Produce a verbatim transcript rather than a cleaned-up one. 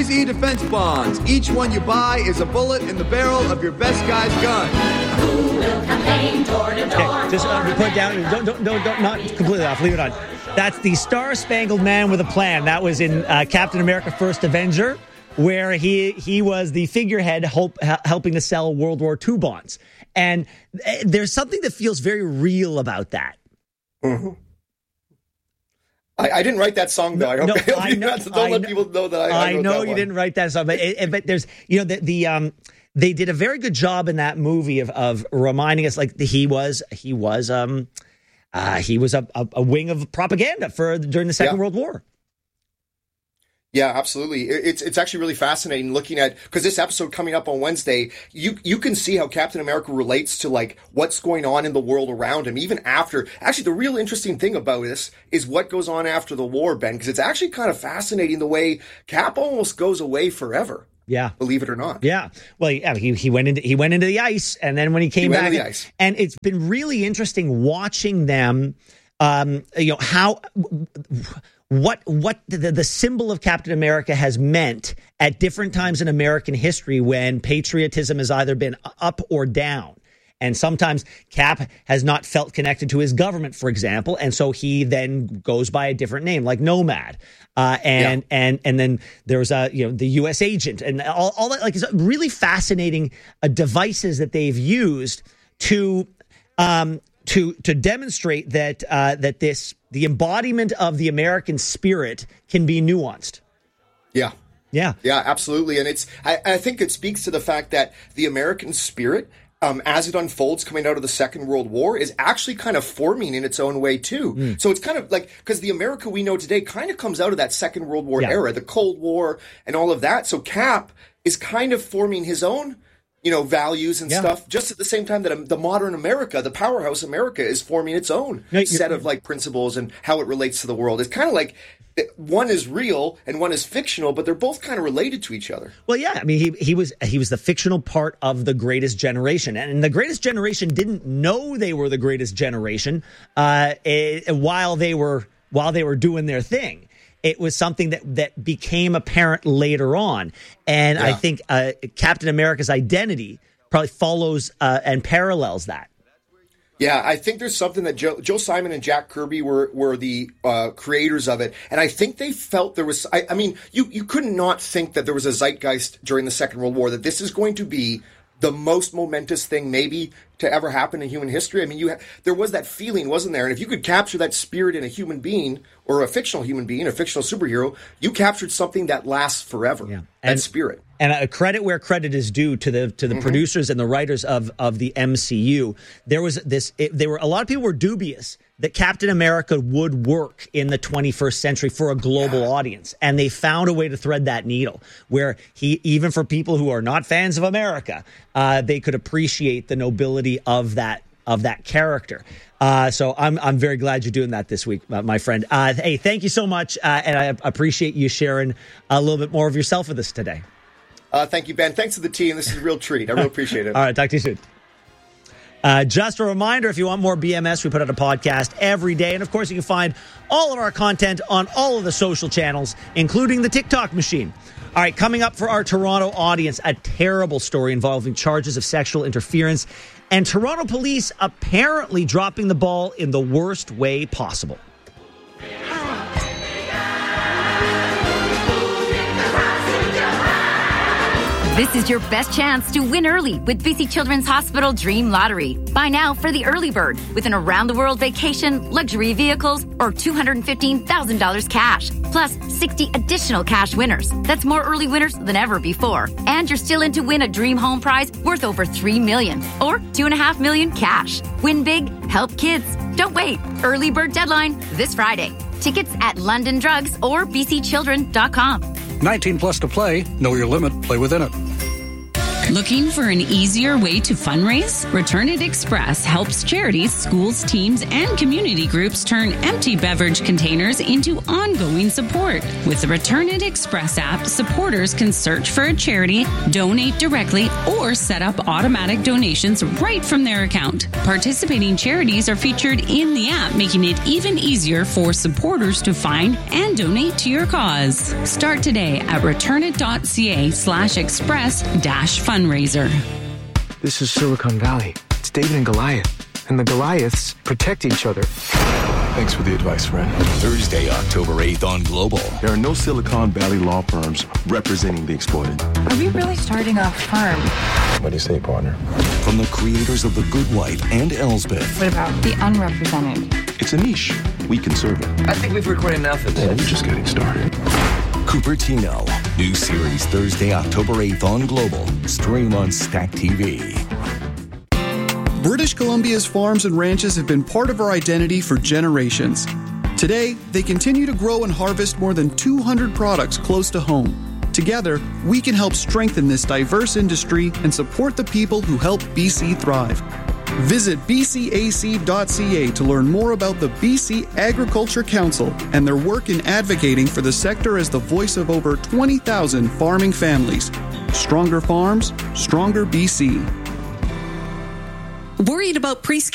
Easy Defense Bonds. Each one you buy is a bullet in the barrel of your best guy's gun. Who will campaign door to door? Okay, just uh, put it down. Don't, don't, don't, don't, not completely off. Leave it on. That's the Star-Spangled Man with a Plan. That was in uh, Captain America: First Avenger, where he he was the figurehead help, helping to sell World War Two bonds. And uh, there's something that feels very real about that. Mm-hmm. I, I didn't write that song, though. I, no, hope, I, hope I you know, not, don't I let know, people know that I, I, I wrote know that you one. didn't write that song, but it, but there's, you know, the, the um they did a very good job in that movie of of reminding us, like, he was he was um uh he was a, a, a wing of propaganda for during the Second yeah. World War. Yeah, absolutely. It's it's actually really fascinating looking at, because this episode coming up on Wednesday, you you can see how Captain America relates to, like, what's going on in the world around him, even after. Actually, the real interesting thing about this is what goes on after the war, Ben, because it's actually kind of fascinating the way Cap almost goes away forever. Yeah, believe it or not. Yeah, well, yeah, he he went into he went into the ice, and then when he came he back, went into the ice. And it's been really interesting watching them. Um, you know how. What what the, the symbol of Captain America has meant at different times in American history when patriotism has either been up or down. And sometimes Cap has not felt connected to his government, for example, and so he then goes by a different name, like Nomad. Uh, and yeah. and and then there's a you know the U S agent and all, all that. Like, it's really fascinating uh, devices that they've used to um, to to demonstrate that uh, that this. The embodiment of the American spirit can be nuanced. Yeah. Yeah. Yeah, absolutely. And it's, I, I think it speaks to the fact that the American spirit, um, as it unfolds coming out of the Second World War, is actually kind of forming in its own way, too. Mm. So it's kind of like, because the America we know today kind of comes out of that Second World War yeah. era, the Cold War and all of that. So Cap is kind of forming his own, you know, values and yeah. stuff, just at the same time that the modern America, the powerhouse America, is forming its own no, set of, like, principles and how it relates to the world. It's kind of like one is real and one is fictional, but they're both kind of related to each other. Well, yeah, I mean, he he was he was the fictional part of the Greatest Generation, and the Greatest Generation didn't know they were the Greatest Generation uh, it, while they were while they were doing their thing. It was something that, that became apparent later on. And yeah. I think uh, Captain America's identity probably follows uh, and parallels that. Yeah, I think there's something that Joe, Joe Simon and Jack Kirby were were the uh, creators of it. And I think they felt there was, I, I mean, you, you could not think that there was a zeitgeist during the Second World War, that this is going to be the most momentous thing maybe to ever happen in human history. I mean, you ha- there was that feeling, wasn't there? And if you could capture that spirit in a human being, or a fictional human being, a fictional superhero, you captured something that lasts forever. Yeah. And, that spirit. And uh, credit where credit is due to the to the mm-hmm. producers and the writers of of the M C U. There was this. It, they were a lot of people were dubious that Captain America would work in the twenty-first century for a global yeah. audience, and they found a way to thread that needle where he, even for people who are not fans of America, uh, they could appreciate the nobility of that of that character. Uh, so I'm I'm very glad you're doing that this week, uh, my friend. Uh, hey, thank you so much, uh, and I appreciate you sharing a little bit more of yourself with us today. Uh, thank you, Ben. Thanks to the team. This is a real treat. I really appreciate it. All right, talk to you soon. Uh, just a reminder, if you want more B M S, we put out a podcast every day. And, of course, you can find all of our content on all of the social channels, including the TikTok machine. All right, coming up for our Toronto audience, a terrible story involving charges of sexual interference and Toronto police apparently dropping the ball in the worst way possible. This is your best chance to win early with B C Children's Hospital Dream Lottery. Buy now for the early bird with an around-the-world vacation, luxury vehicles, or two hundred fifteen thousand dollars cash, plus sixty additional cash winners. That's more early winners than ever before. And you're still in to win a dream home prize worth over three million dollars or two point five million dollars cash. Win big, help kids. Don't wait. Early bird deadline this Friday. Tickets at London Drugs or b c children dot com. nineteen plus to play. Know your limit. Play within it. Looking for an easier way to fundraise? Return It Express helps charities, schools, teams, and community groups turn empty beverage containers into ongoing support. With the Return It Express app, supporters can search for a charity, donate directly, or set up automatic donations right from their account. Participating charities are featured in the app, making it even easier for supporters to find and donate to your cause. Start today at returnit.ca slash express dash fundraiser. This is Silicon Valley. It's David and Goliath. And the Goliaths protect each other. Thanks for the advice, friend. Thursday, October eighth on Global. There are no Silicon Valley law firms representing the exploited. Are we really starting a firm? What do you say, partner? From the creators of The Good Wife and Elsbeth. What about the unrepresented? It's a niche. We can serve it. I think we've recorded enough of this. Yeah, we're just getting started. Cupertino. New series Thursday, October eighth on Global. Stream on Stack T V. British Columbia's farms and ranches have been part of our identity for generations. Today, they continue to grow and harvest more than two hundred products close to home. Together, we can help strengthen this diverse industry and support the people who help B C thrive. Visit b c a c dot c a to learn more about the B C Agriculture Council and their work in advocating for the sector as the voice of over twenty thousand farming families. Stronger farms, stronger B C. Worried about pre-scale